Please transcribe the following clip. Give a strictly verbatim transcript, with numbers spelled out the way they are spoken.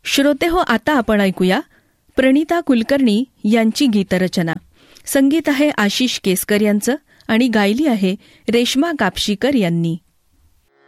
श्रोते हो, आता आपण ऐकूया प्रणिता कुलकर्णी यांची गीतरचना. संगीत आहे आशिष केसकर यांचं आणि गायली आहे रेश्मा कापशीकर यांनी.